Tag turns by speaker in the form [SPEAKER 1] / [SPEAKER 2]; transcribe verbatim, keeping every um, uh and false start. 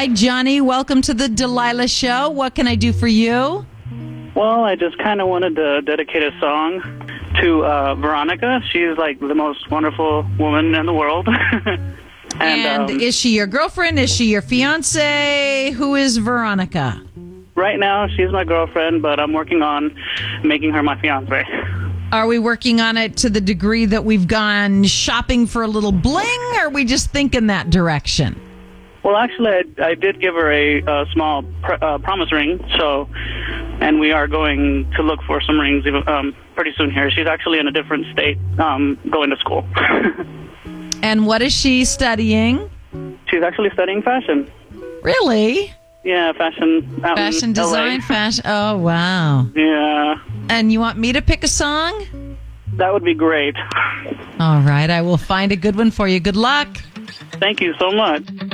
[SPEAKER 1] Hi, Johnny. Welcome to the Delilah Show. What can I do for you?
[SPEAKER 2] Well, I just kind of wanted to dedicate a song to uh, Veronica. She's like the most wonderful woman in the world. and
[SPEAKER 1] And
[SPEAKER 2] um,
[SPEAKER 1] is she your girlfriend? Is she your fiance? Who is Veronica?
[SPEAKER 2] right now, she's my girlfriend, but I'm working on making her my fiance.
[SPEAKER 1] Are we working on it to the degree that we've gone shopping for a little bling, or are we just thinking that direction?
[SPEAKER 2] Well, actually, I, I did give her a, a small pr- uh, promise ring, so, and we are going to look for some rings even, um, pretty soon here. She's actually in a different state, um, going to school.
[SPEAKER 1] And what is she studying?
[SPEAKER 2] She's actually studying fashion.
[SPEAKER 1] Really?
[SPEAKER 2] Yeah, fashion. Out
[SPEAKER 1] Fashion
[SPEAKER 2] in
[SPEAKER 1] design,
[SPEAKER 2] L A.
[SPEAKER 1] fashion. Oh, wow.
[SPEAKER 2] Yeah,
[SPEAKER 1] And you want me to pick a song?
[SPEAKER 2] that would be great.
[SPEAKER 1] All right, I will find a good one for you. Good luck.
[SPEAKER 2] Thank you so much.